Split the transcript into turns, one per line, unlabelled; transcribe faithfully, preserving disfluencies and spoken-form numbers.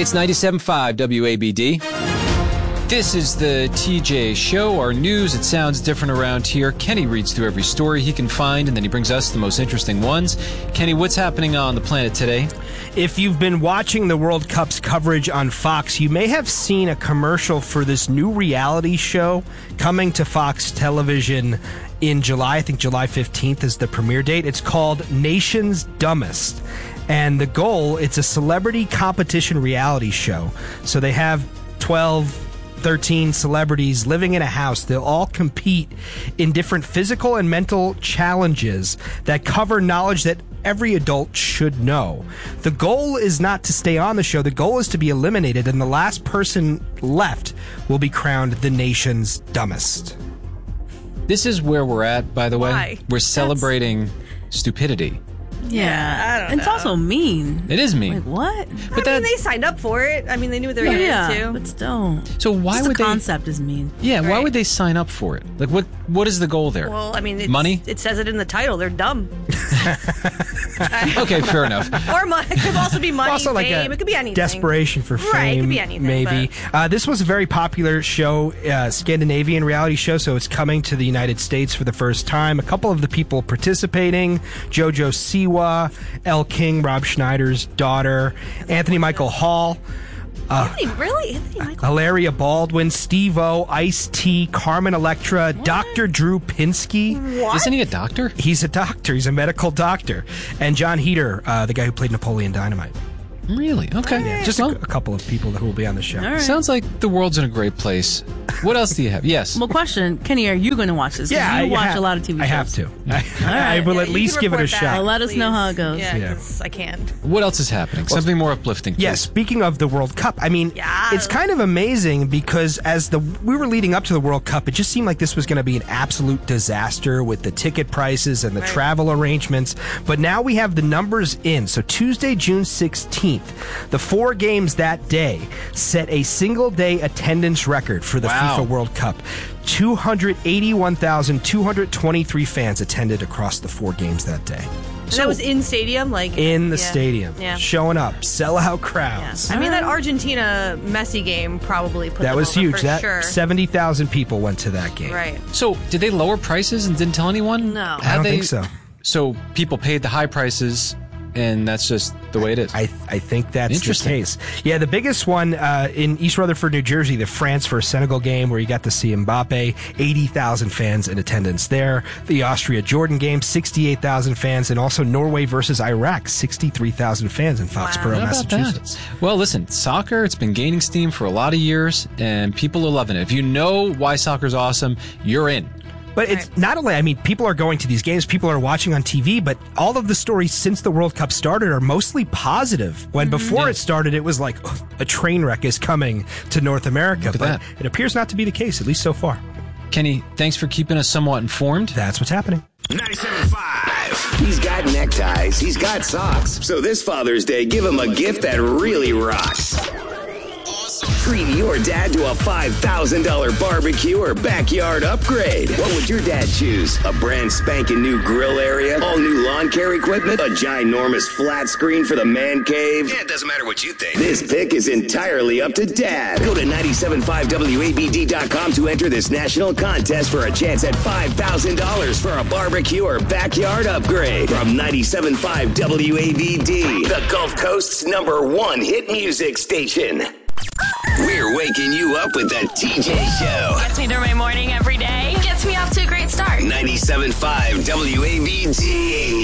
It's ninety-seven point five W A B D. This is the T J Show, our news. It sounds different around here. Kenny reads through every story he can find, and then he brings us the most interesting ones. Kenny, what's happening on the planet today?
If you've been watching the World Cup's coverage on Fox, you may have seen a commercial for this new reality show coming to Fox Television in July. I think July fifteenth is the premiere date. It's called Nation's Dumbest. And the goal, it's a celebrity competition reality show. So they have twelve, thirteen celebrities living in a house. They'll all compete in different physical and mental challenges that cover knowledge that every adult should know. The goal is not to stay on the show. The goal is to be eliminated, and the last person left will be crowned the nation's dumbest.
This is where we're at, by the way.
Why?
We're celebrating That's... stupidity.
Yeah, I don't
It's
know.
also mean.
It is mean.
Like, what?
But
I
that,
mean, they signed up for it. I mean, they knew what they were
Yeah,
getting into.
but still.
so why
Just
would
the
they?
concept is mean.
Yeah, why
Right.
would they sign up for it? Like, what? What is the goal there?
Well, I mean, it's,
Money?
It says it in the title. They're dumb.
Okay, fair enough.
Or money. It could also be money,
Also like
fame.
a
it could be anything.
desperation for fame,
Right, it could be anything,
maybe.
but-
Uh, this was a very popular show, uh, Scandinavian reality show, so it's coming to the United States for the first time. A couple of the people participating, Jojo Siwa, Elle King, Rob Schneider's daughter, Anthony Michael Hall,
Anthony, really? Anthony Michael?
Hilaria Baldwin, Steve-O, Ice-T, Carmen Electra, Doctor Drew Pinsky.
What?
Isn't he a doctor?
He's a doctor. He's a medical doctor. And John Heater, uh, the guy who played Napoleon Dynamite.
Really? Okay.
Yeah, just a,
Well,
a couple of people who will be on the show.
All right.
sounds like the world's in a great place. What else do you have? Yes.
Well, question, Kenny, are you going to watch this? 'Cause
Yeah,
you
I
watch
have-
a lot of T V shows.
I have to. I, I will
Yeah,
at
you
least
can
give it a
report back,
shot.
Well, let us know
please.
how it goes.
Yeah,
Yeah.
because I can.
What else is happening? Something more uplifting.
Yeah,
please.
speaking of the World Cup, I mean,
Yes.
it's kind of amazing because as the we were leading up to the World Cup, it just seemed like this was going to be an absolute disaster with the ticket prices and the
Right.
travel arrangements. But now we have the numbers in. So Tuesday, June sixteenth, the four games that day set a single-day attendance record for the
Wow.
FIFA World Cup. two hundred eighty-one thousand two hundred twenty-three fans attended across the four games that day.
And that was in stadium, like
In the
yeah.
stadium,
Yeah.
showing up, sellout
Yeah.
crowds.
I mean, that Argentina Messi game probably put
That
them
was
over
huge.
for
That
sure.
seventy thousand people went to that game.
Right.
So, did they lower prices and didn't tell anyone?
No.
I
How'd
don't
they-
think so.
So, people paid the high prices, and that's just the way it is.
I I think that's the
Interesting.
case. Yeah, the biggest one uh, in East Rutherford, New Jersey, the France versus Senegal game where you got to see Mbappe, eighty thousand fans in attendance there. The Austria-Jordan game, sixty-eight thousand fans, and also Norway versus Iraq, sixty-three thousand fans in Foxborough,
Wow.
How about
Massachusetts.
that? Well, listen, soccer, it's been gaining steam for a lot of years, and people are loving it. If you know why soccer's awesome, you're in.
But it's not only, I mean, people are going to these games, people are watching on T V, but all of the stories since the World Cup started are mostly positive. When before
Yeah.
it started, it was like, "Ugh, a train wreck is coming to North America.
Look at
but
that.
it appears not to be the case, at least so far.
Kenny, thanks for keeping us somewhat informed.
That's what's happening.
ninety-seven point five. He's got neckties. He's got socks. So this Father's Day, give him a gift that really rocks. Treat your dad to a five thousand dollars barbecue or backyard upgrade. What would your dad choose? A brand spanking new grill area? All new lawn care equipment? A ginormous flat screen for the man cave? Yeah, it doesn't matter what you think. This pick is entirely up to Dad. Go to nine seven five W A B D dot com to enter this national contest for a chance at five thousand dollars for a barbecue or backyard upgrade. From ninety-seven point five W A B D, the Gulf Coast's number one hit music station. We're waking you up with the T J Show.
Gets me through my morning every day. Gets me off to a great start.
ninety-seven point five W A B D.